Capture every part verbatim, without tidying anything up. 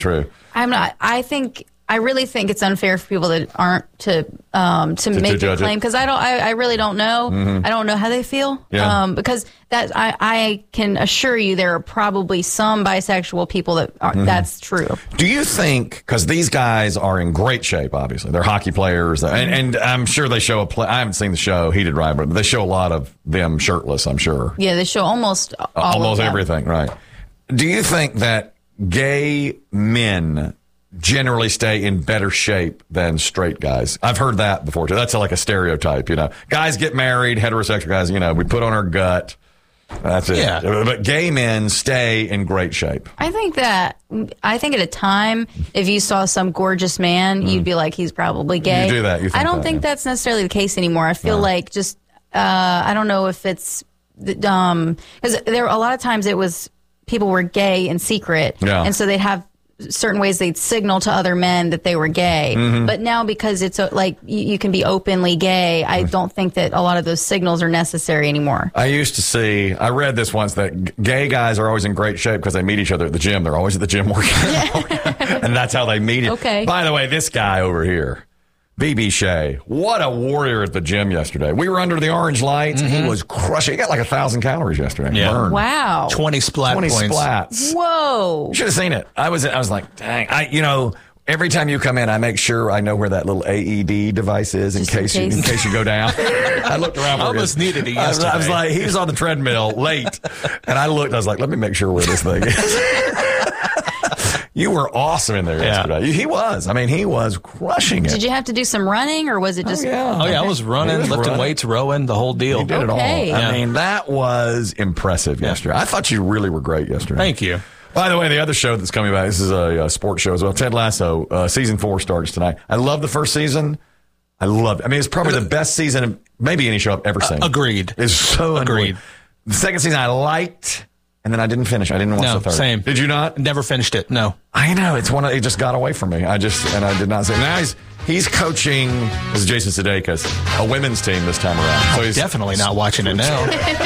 true. I'm not. I think. I really think it's unfair for people that aren't to um, to, to make to a claim because I don't. I, I really don't know. Mm-hmm. I don't know how they feel. Yeah. Um, because that I, I can assure you there are probably some bisexual people that are, mm-hmm. that's true. Do you think because these guys are in great shape? Obviously, they're hockey players, and, and I'm sure they show a play. I haven't seen the show Heated Rivalry, but they show a lot of them shirtless. I'm sure. Yeah, they show almost all almost of everything. Right. Do you think that gay men generally stay in better shape than straight guys? I've heard that before too. That's like a stereotype, you know. Guys get married, heterosexual guys, you know, we put on our gut. That's it. Yeah. But gay men stay in great shape. I think that, I think at a time, if you saw some gorgeous man, mm. you'd be like, he's probably gay. You do that. You think I don't that, think yeah. that's necessarily the case anymore. I feel no. like just, uh, I don't know if it's, um, because there a lot of times it was people were gay in secret. Yeah. And so they'd have certain ways they'd signal to other men that they were gay. Mm-hmm. But now because it's uh, like you, you can be openly gay, I don't think that a lot of those signals are necessary anymore. I used to see, I read this once, that g- gay guys are always in great shape because they meet each other at the gym. They're always at the gym working out. And that's how they meet. Okay. By the way, this guy over here, B B Shea, what a warrior at the gym yesterday. We were under the orange lights. Mm-hmm. He was crushing. He got like a thousand calories yesterday. Yeah. Burned. Wow. twenty splat twenty points. splats. Whoa. You should have seen it. I was I was like, dang. I you know, every time you come in, I make sure I know where that little A E D device is in case, in you, case in case you go down. I looked around for I almost needed it yesterday. I was, I was like, he was on the treadmill late. And I looked, I was like, let me make sure where this thing is. You were awesome in there yeah. yesterday. He was. I mean, he was crushing it. Did you have to do some running or was it just? Oh, yeah. Oh, yeah. I was running, was lifting running. weights, rowing, the whole deal. He did it all. Okay. I Yeah. mean, that was impressive Yeah. yesterday. I thought you really were great yesterday. Thank you. By the way, the other show that's coming back, this is a, a sports show as well. Ted Lasso, uh, season four starts tonight. I love the first season. I loved it. I mean, it's probably the best season of maybe any show I've ever seen. Uh, agreed. It's so Agreed. The second season I liked, and then I didn't finish. I didn't watch No, the third. same. Did you not? Never finished it. No. I know. It's one of, it just got away from me. I just, and I did not say. Now he's, he's coaching, this is Jason Sudeikis, a women's team this time around. So he's Definitely not watching it now.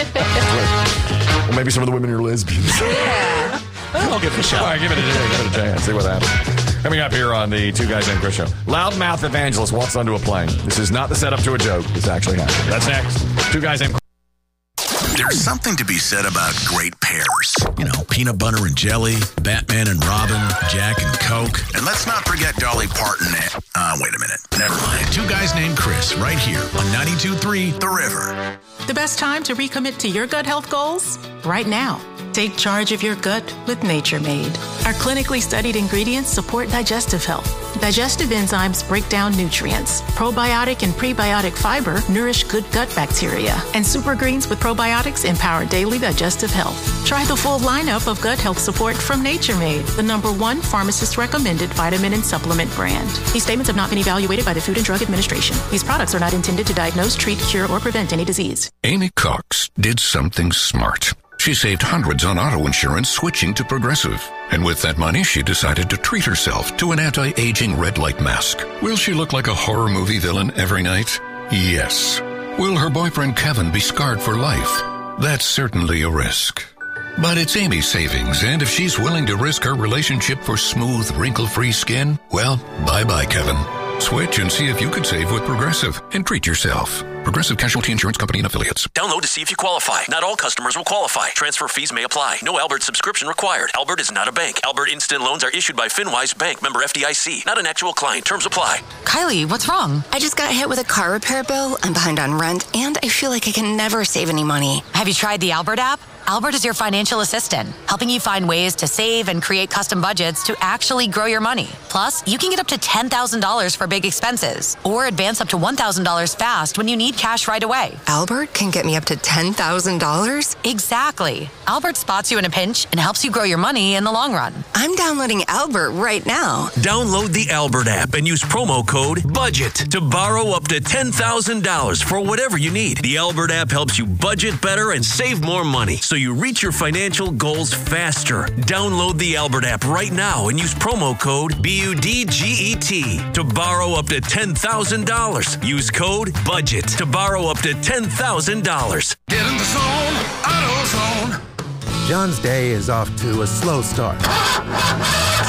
Well, maybe some of the women are lesbians. Yeah. I'll give it a shot. All right, give it a, give it a chance. See what happens. Coming up here on the Two Guys Named Chris show. Loudmouth evangelist walks onto a plane. This is not the setup to a joke. This actually happened. That's next. Two Guys Named Chris. There's something to be said about great pairs. You know, peanut butter and jelly, Batman and Robin, Jack and Coke. And let's not forget Dolly Parton and... Uh, wait a minute. Never mind. Two Guys Named Chris, right here on ninety-two point three The River. The best time to recommit to your gut health goals? Right now. Take charge of your gut with Nature Made. Our clinically studied ingredients support digestive health. Digestive enzymes break down nutrients. Probiotic and prebiotic fiber nourish good gut bacteria. And super greens with probiotics empower daily digestive health. Try the full lineup of gut health support from Nature Made, the number one pharmacist-recommended vitamin and supplement brand. These statements have not been evaluated by the Food and Drug Administration. These products are not intended to diagnose, treat, cure, or prevent any disease. Amy Cox did something smart. She saved hundreds on auto insurance switching to Progressive. And with that money, she decided to treat herself to an anti-aging red light mask. Will she look like a horror movie villain every night? Yes. Will her boyfriend Kevin be scarred for life? That's certainly a risk. But it's Amy's savings, and if she's willing to risk her relationship for smooth, wrinkle-free skin, well, bye-bye, Kevin. Switch and see if you could save with Progressive and treat yourself. Progressive Casualty Insurance Company and Affiliates. Download to see if you qualify. Not all customers will qualify. Transfer fees may apply. No Albert subscription required. Albert is not a bank. Albert Instant Loans are issued by FinWise Bank, member F D I C. Not an actual client. Terms apply. Kylie, what's wrong? I just got hit with a car repair bill. I'm behind on rent, and I feel like I can never save any money. Have you tried the Albert app? Albert is your financial assistant, helping you find ways to save and create custom budgets to actually grow your money. Plus, you can get up to ten thousand dollars for big expenses or advance up to one thousand dollars fast when you need cash right away. Albert can get me up to ten thousand dollars? Exactly. Albert spots you in a pinch and helps you grow your money in the long run. I'm downloading Albert right now. Download the Albert app and use promo code BUDGET to borrow up to ten thousand dollars for whatever you need. The Albert app helps you budget better and save more money, so you reach your financial goals faster. Download the Albert app right now and use promo code B U D G E T to borrow up to ten thousand dollars. Use code BUDGET to borrow up to ten thousand dollars. Get in the zone, auto zone. John's day is off to a slow start.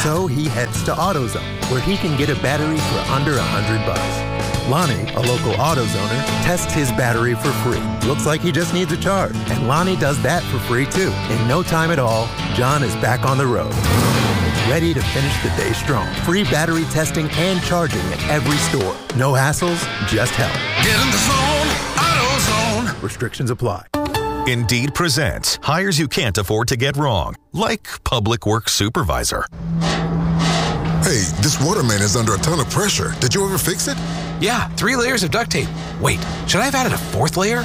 So he heads to AutoZone, where he can get a battery for under a hundred bucks. Lonnie, a local AutoZoner, tests his battery for free. Looks like he just needs a charge. And Lonnie does that for free too. In no time at all, John is back on the road, ready to finish the day strong. Free battery testing and charging at every store. No hassles, just help. Get in the zone, AutoZone. Restrictions apply. Indeed presents hires you can't afford to get wrong, like public works supervisor. Hey, this water main is under a ton of pressure. Did you ever fix it? Yeah, three layers of duct tape. Wait, should I have added a fourth layer?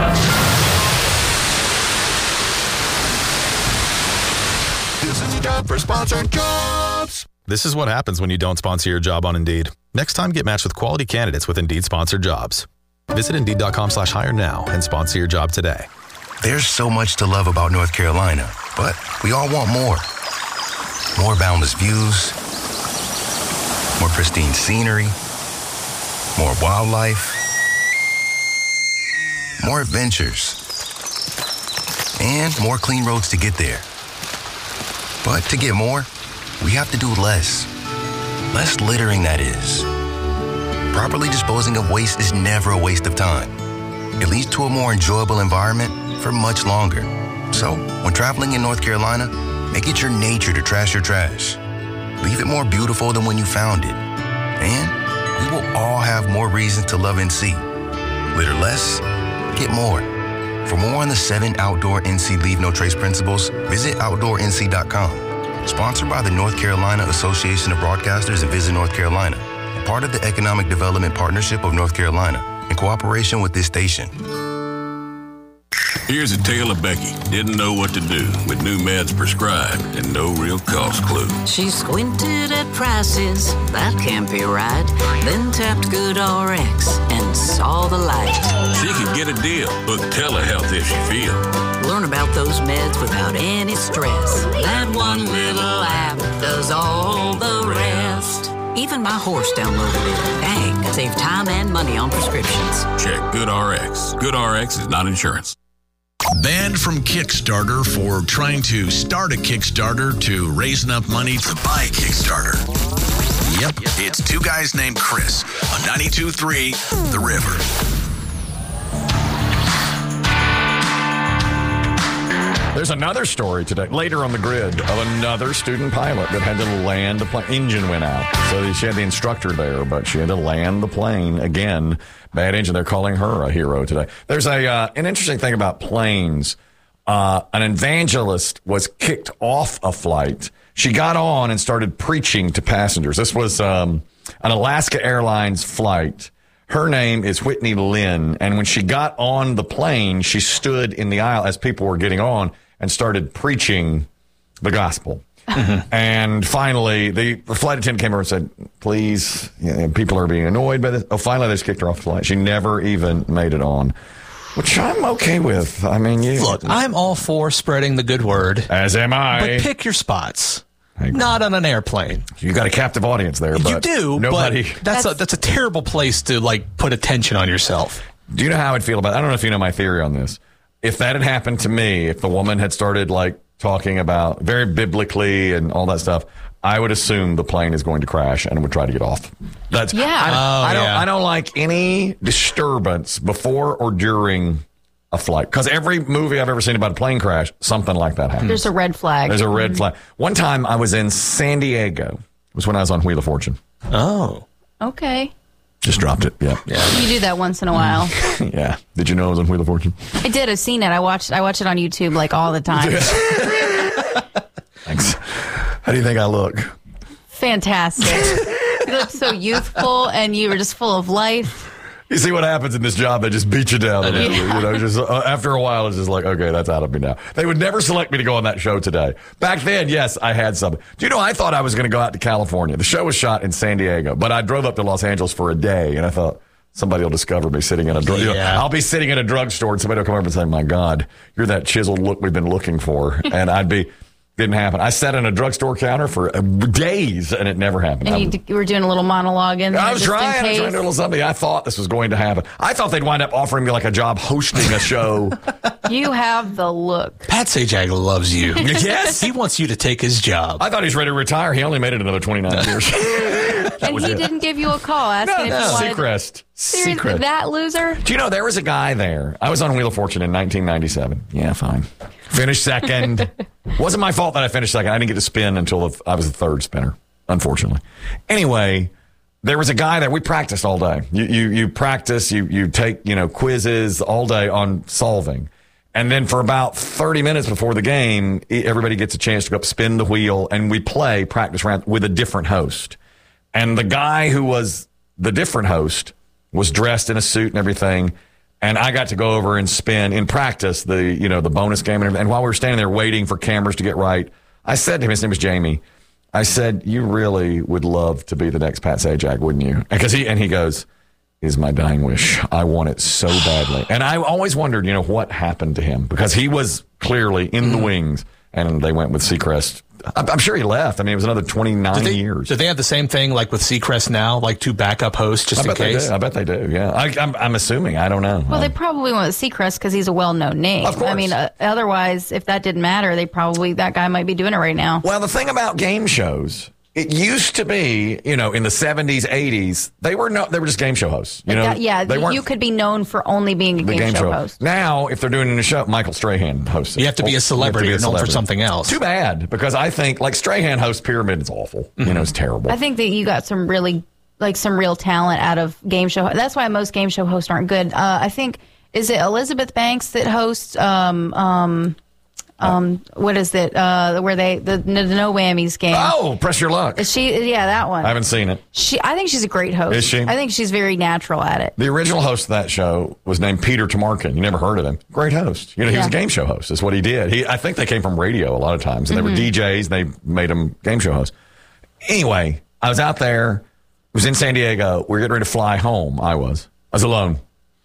This is job for sponsored jobs. This is what happens when you don't sponsor your job on Indeed. Next time, get matched with quality candidates with Indeed sponsored jobs. Visit Indeed.com slash hire now and sponsor your job today. There's so much to love about North Carolina, but we all want more. More boundless views, more pristine scenery, more wildlife, more adventures, and more clean roads to get there. But to get more, we have to do less. Less littering, that is. Properly disposing of waste is never a waste of time. It leads to a more enjoyable environment for much longer. So, when traveling in North Carolina, make it your nature to trash your trash. Leave it more beautiful than when you found it. And we will all have more reasons to love N C. Litter less, get more. For more on the seven outdoor N C Leave No Trace principles, visit outdoor N C dot com. Sponsored by the North Carolina Association of Broadcasters and Visit North Carolina. And part of the Economic Development Partnership of North Carolina, in cooperation with this station. Here's a tale of Becky. Didn't know what to do with new meds prescribed and no real cost clue. She squinted at prices, that can't be right. Then tapped GoodRx and saw the light. She could get a deal. Book telehealth if she feel. Learn about those meds without any stress. That one little app does all the rest. Even my horse downloaded it. Dang, save time and money on prescriptions. Check GoodRx. GoodRx is not insurance. Banned from Kickstarter for trying to start a Kickstarter to raise enough money to buy Kickstarter. Yep, it's two guys named Chris on ninety-two point three The River. There's another story today, later on the grid, of another student pilot that had to land the plane. Engine went out. So she had the instructor there, but she had to land the plane again. Bad engine. They're calling her a hero today. There's a uh, an interesting thing about planes. Uh, an evangelist was kicked off a flight. She got on and started preaching to passengers. This was um, an Alaska Airlines flight. Her name is Whitney Lynn. And when she got on the plane, she stood in the aisle as people were getting on and started preaching the gospel. Mm-hmm. And finally, the, the flight attendant came over and said, please, you know, people are being annoyed by this. Oh, finally, they just kicked her off the flight. She never even made it on, which I'm okay with. I mean, you, Look, I'm all for spreading the good word. As am I. But pick your spots. Not on an airplane. You got a captive audience there. But you do, nobody. But that's, that's, a, that's a terrible place to, like, put attention on yourself. Do you know how I'd feel about it? I don't know if you know my theory on this. If that had happened to me, if the woman had started, like, talking about very biblically and all that stuff, I would assume the plane is going to crash and would try to get off. That's yeah. I, oh, I don't. yeah. I don't like any disturbance before or during a flight, because every movie I've ever seen about a plane crash, something like that happens. There's a red flag. There's a red mm-hmm. flag. One time I was in San Diego. It was when I was on Wheel of Fortune. Oh, okay. Just dropped it. Yeah. Yeah. You do that once in a while. Yeah. Did you know I was on Wheel of Fortune? I did. I've seen it. I watched. I watch it on YouTube like all the time. Thanks. How do you think I look? Fantastic. You look so youthful, and you were just full of life. You see what happens in this job? They just beat you down. Yeah. You know, just uh, after a while, it's just like, okay, that's out of me now. They would never select me to go on that show today. Back then, yes, I had something. Do you know, I thought I was going to go out to California. The show was shot in San Diego, but I drove up to Los Angeles for a day, and I thought, somebody will discover me sitting in a drug. Yeah. You know, I'll be sitting in a drugstore, and somebody will come over and say, my God, you're that chiseled look we've been looking for. And I'd be, Didn't happen. I sat on a drugstore counter for days, and it never happened. And you, d- you were doing a little monologue in there. I was just trying. in I was case. trying to do a little something. I thought this was going to happen. I thought they'd wind up offering me like a job hosting a show. You have the look. Pat Sajak loves you. Yes. He wants you to take his job. I thought he was ready to retire. He only made it another twenty-nine years. And he it. didn't give you a call asking No, if no. you wanted. Seacrest. Seriously, Seacrest. that loser? Do you know there was a guy there? I was on Wheel of Fortune in nineteen ninety-seven. Yeah, fine. Finished second. Wasn't my fault that I finished second. I didn't get to spin until the, I was the third spinner, unfortunately. Anyway, there was a guy that we practiced all day. You you you practice, you you take, you know, quizzes all day on solving. And then for about thirty minutes before the game, everybody gets a chance to go up, spin the wheel, and we play practice round with a different host. And the guy who was the different host was dressed in a suit and everything. And I got to go over and spin in practice the, you know, the bonus game and everything. And while we were standing there waiting for cameras to get right, I said to him, his name was Jamie. I said, you really would love to be the next Pat Sajak, wouldn't you? Because he, and he goes, is my dying wish. I want it so badly. And I always wondered, you know, what happened to him because he was clearly in the wings and they went with Seacrest. I'm, I'm sure he left. I mean, it was another twenty-nine did they, years. Did they have the same thing like with Seacrest now, like two backup hosts just I in bet case? They do. I bet they do. Yeah. I, I'm, I'm assuming. I don't know. Well, they probably went with Seacrest because he's a well-known name. Of course. I mean, uh, otherwise, if that didn't matter, they probably, that guy might be doing it right now. Well, the thing about game shows, it used to be, you know, in the seventies, eighties, they were no, they were just game show hosts. You know, That- yeah, they weren't you could be known for only being a the game, game show, show host. Now, if they're doing a show, Michael Strahan hosts it. You have to be a celebrity You or have to be a known for celebrity. something else. Too bad, because I think, like, Strahan hosts Pyramid is awful. Mm-hmm. You know, it's terrible. I think that you got some really, like, some real talent out of game show. That's why most game show hosts aren't good. Uh, I think, is it Elizabeth Banks that hosts, um, um, um, what is it, uh, where they, the, the No Whammies game? Oh, Press Your Luck. Is she, yeah, that one. I haven't seen it. She, I think she's a great host. Is she? I think she's very natural at it. The original host of that show was named Peter Tamarkin. You never heard of him. Great host. You know, he was a Yeah. game show host. That's what he did. He, I think they came from radio a lot of times, and they Mhm. were D Js. They made him game show hosts. Anyway, I was out there. It was in San Diego. We were getting ready to fly home. I was. I was alone.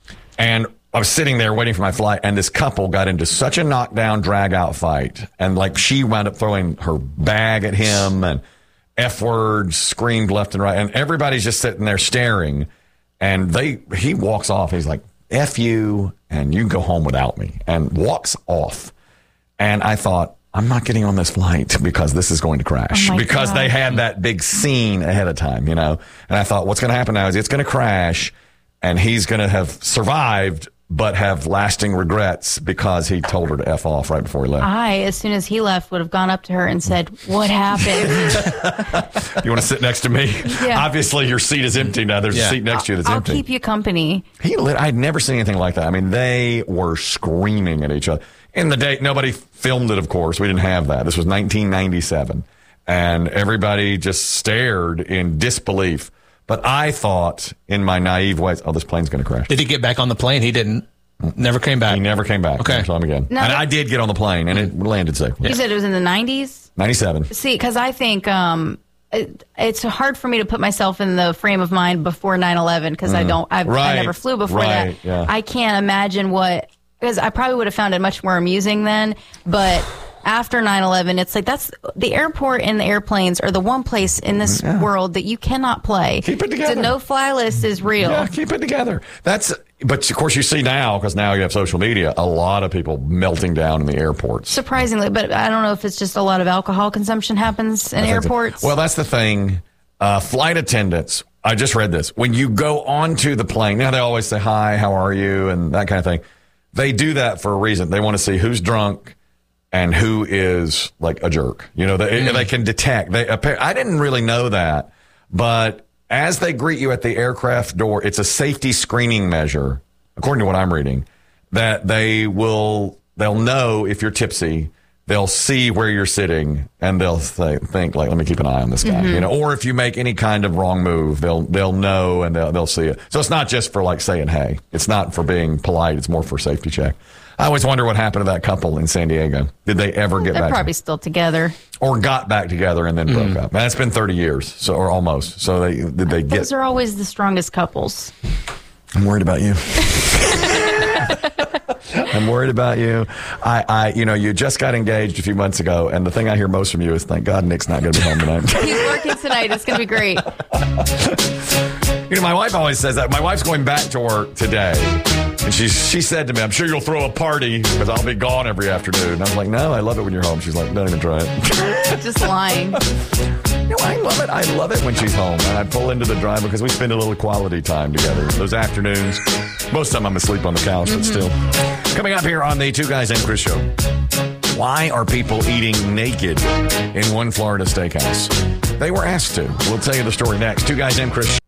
And I was sitting there waiting for my flight, and this couple got into such a knockdown, drag-out fight. And, like, she wound up throwing her bag at him and F words, screamed left and right. And everybody's just sitting there staring. And they he walks off. He's like, F you, and you can go home without me. And walks off. And I thought, I'm not getting on this flight because this is going to crash. Oh my because God. they had that big scene ahead of time, you know. And I thought, what's going to happen now is it's going to crash, and he's going to have survived, but have lasting regrets because he told her to F off right before he left. I, as soon as he left, would have gone up to her and said, what happened? You want to sit next to me? Yeah. Obviously, your seat is empty now. There's Yeah. a seat next to you that's I'll empty. keep you company. He lit, I'd never seen anything like that. I mean, they were screaming at each other. In the day, nobody filmed it, of course. We didn't have that. This was nineteen ninety-seven. And everybody just stared in disbelief. But I thought, in my naive ways, oh, this plane's going to crash. Did he get back on the plane? He didn't. Never came back. He never came back. Okay. Never saw him again. No, and that- I did get on the plane, and it landed safely. You said it was in the nineties? ninety-seven. See, because I think um, it, it's hard for me to put myself in the frame of mind before nine eleven because I Mm. don't, I've, Right. I never flew before Right, that. yeah. I can't imagine what, because I probably would have found it much more amusing then, but after nine eleven, it's like that's the airport and the airplanes are the one place in this world that you cannot play. Keep it together. The no-fly list is real. Yeah, keep it together. That's, but of course you see now, because now you have social media, a lot of people melting down in the airports. Surprisingly, but I don't know if it's just a lot of alcohol consumption happens in I think that- airports. Well, that's the thing. Uh, flight attendants, I just read this. When you go onto the plane, now they always say, hi, how are you? And that kind of thing. They do that for a reason. They want to see who's drunk and who is like a jerk. You know, they, Mm. they can detect. They, I didn't really know that, but as they greet you at the aircraft door, it's a safety screening measure, according to what I'm reading, that they will, they'll know if you're tipsy. They'll see where you're sitting, and they'll th- think, like, let me keep an eye on this guy. Mhm. You know, or if you make any kind of wrong move, they'll they'll know and they'll they'll see it. So it's not just for like saying hey. It's not for being polite. It's more for safety check. I always wonder what happened to that couple in San Diego. Did they ever get They're back? probably still together. Or got back together and then broke up? That's been thirty years, so or almost. So they did they get? Those are always the strongest couples. I'm worried about you. I'm worried about you. I, I, you know, you just got engaged a few months ago, and the thing I hear most from you is, thank God Nick's not going to be home tonight. He's working tonight. It's going to be great. You know, my wife always says that. My wife's going back to work today. And she she said to me, I'm sure you'll throw a party because I'll be gone every afternoon. And I'm like, no, I love it when you're home. She's like, don't even try it. Just lying. You know, I love it. I love it when she's home. And I pull into the drive because we spend a little quality time together. Those afternoons, most of the time I'm asleep on the couch, mm-hmm. but still. Coming up here on the Two Guys and Chris Show. Why are people eating naked in one Florida steakhouse? They were asked to. We'll tell you the story next. Two Guys and Chris.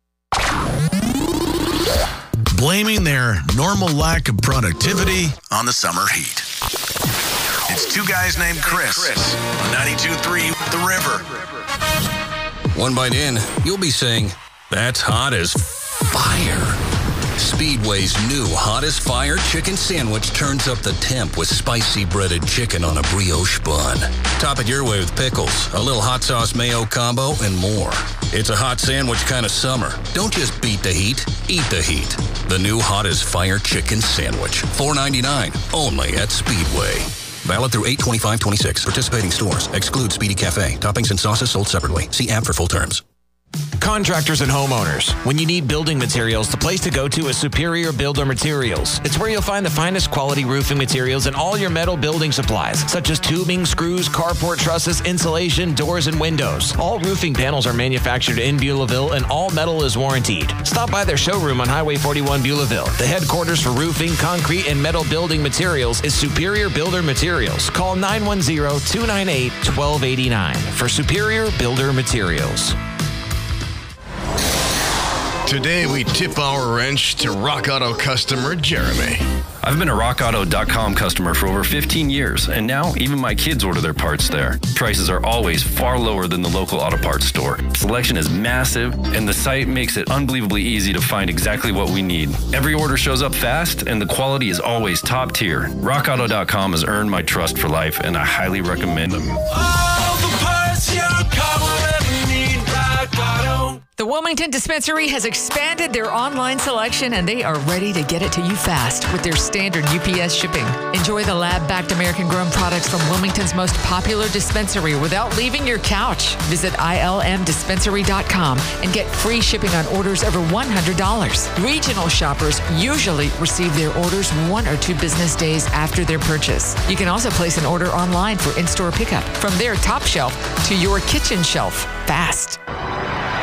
Blaming their normal lack of productivity on the summer heat. It's Two Guys Named Chris on ninety-two point three The River. One bite in, you'll be saying, that's hot as fire. Speedway's new Hot as Fire chicken sandwich turns up the temp with spicy breaded chicken on a brioche bun. Top it your way with pickles, a little hot sauce mayo combo, and more. It's a hot sandwich kind of summer. Don't just beat the heat, eat the heat. The new Hot as Fire chicken sandwich, four ninety-nine, only at Speedway. Valid through eight twenty-five twenty-six. Participating stores. Exclude Speedy Cafe. Toppings and sauces sold separately. See app for full terms. Contractors and homeowners, when you need building materials, the place to go to is Superior Builder Materials. It's where you'll find the finest quality roofing materials and all your metal building supplies, such as tubing, screws, carport trusses, insulation, doors, and windows. All roofing panels are manufactured in Beulahville, and all metal is warranted. Stop by their showroom on Highway forty-one, Beulahville. The headquarters for roofing, concrete, and metal building materials is Superior Builder Materials. Call nine one zero, two nine eight, one two eight nine for Superior Builder Materials. Today, we tip our wrench to Rock Auto customer Jeremy. I've been a rock auto dot com customer for over fifteen years, and now even my kids order their parts there. Prices are always far lower than the local auto parts store. Selection is massive, and the site makes it unbelievably easy to find exactly what we need. Every order shows up fast, and the quality is always top tier. rock auto dot com has earned my trust for life, and I highly recommend them. All the parts your car will ever need, Rock Auto. The Wilmington Dispensary has expanded their online selection, and they are ready to get it to you fast with their standard U P S shipping. Enjoy the lab-backed American-grown products from Wilmington's most popular dispensary without leaving your couch. Visit I L M dispensary dot com and get free shipping on orders over one hundred dollars. Regional shoppers usually receive their orders one or two business days after their purchase. You can also place an order online for in-store pickup from their top shelf to your kitchen shelf fast.